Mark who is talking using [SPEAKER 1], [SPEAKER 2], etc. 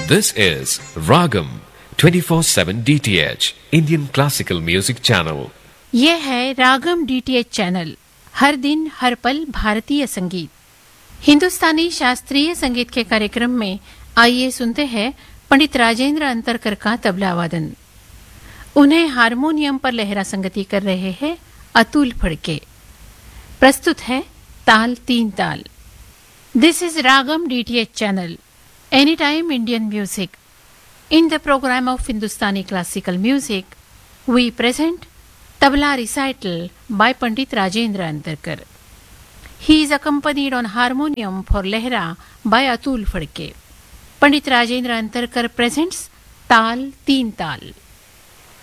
[SPEAKER 1] This is Ragam 24/7 DTH Indian Classical Music Channel.
[SPEAKER 2] ये है रागम DTH channel, हर दिन हर पल भारतीय संगीत। हिंदुस्तानी शास्त्रीय संगीत के कार्यक्रम में आइए सुनते हैं पंडित राजेंद्र अंतरकर का तबला वादन। उन्हें हारमोनियम पर लहरा संगति कर रहे हैं अतुल फड़के। प्रस्तुत है ताल तीन ताल। This is ragam DTH channel, any time Indian music. In the program of Hindustani classical music, we present Tabla recital by Pandit Rajendra Antarkar. He is accompanied on harmonium for Lehra by Atul Phadke. Pandit Rajendra Antarkar presents Tal Teen Tal.